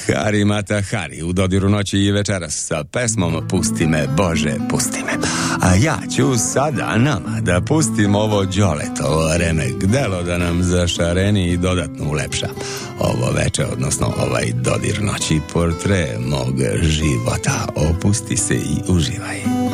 Hari Mata Hari u dodiru noći i večeras sa pesmom Pusti me Bože, pusti me. A ja ću sada nama da pustim ovo Đoletovo remek delo da nam zašareni i dodatno ulepša ovo veče, odnosno ovaj dodir noći, portre mog života. Opusti se i uživaj.